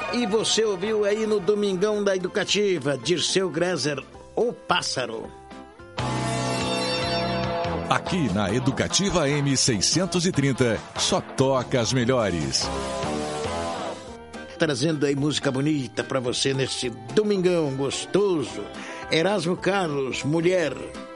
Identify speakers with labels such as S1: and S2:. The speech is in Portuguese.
S1: E você ouviu aí no Domingão da Educativa, Dirceu Greser, O Pássaro.
S2: Aqui na Educativa M630, só toca as melhores.
S1: Trazendo aí música bonita pra você nesse domingão gostoso. Erasmo Carlos, Mulher.